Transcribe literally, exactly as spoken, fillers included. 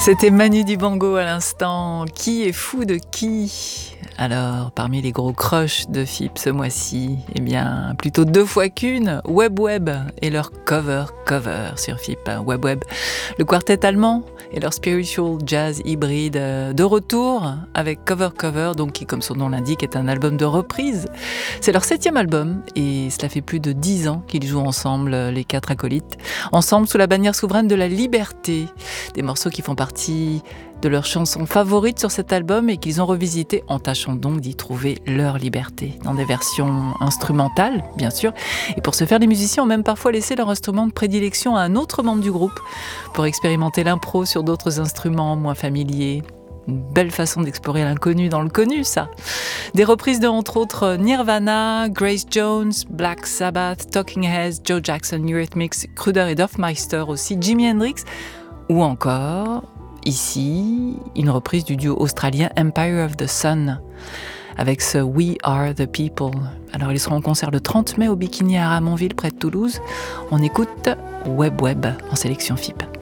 C'était Manu Dibango à l'instant. Qui est fou de qui ? Alors, parmi les gros crushs de F I P ce mois-ci, eh bien, plutôt deux fois qu'une, Web Web et leur cover cover sur F I P. Web Web, le quartet allemand et leur spiritual jazz hybride de retour avec cover cover, donc qui, comme son nom l'indique, est un album de reprise. C'est leur septième album et cela fait plus de dix ans qu'ils jouent ensemble, les quatre acolytes, ensemble sous la bannière souveraine de la liberté. Des morceaux qui font partie de leurs chansons favorites sur cet album et qu'ils ont revisité en tâchant donc d'y trouver leur liberté, dans des versions instrumentales, bien sûr. Et pour ce faire, les musiciens ont même parfois laissé leur instrument de prédilection à un autre membre du groupe pour expérimenter l'impro sur d'autres instruments moins familiers. Une belle façon d'explorer l'inconnu dans le connu, ça. Des reprises de, entre autres, Nirvana, Grace Jones, Black Sabbath, Talking Heads, Joe Jackson, Eurythmics, Kruder et Dorfmeister aussi, Jimi Hendrix, ou encore, ici, une reprise du duo australien Empire of the Sun, avec ce We Are the People. Alors, ils seront en concert le trente mai au Bikini à Ramonville, près de Toulouse. On écoute Web Web en sélection F I P.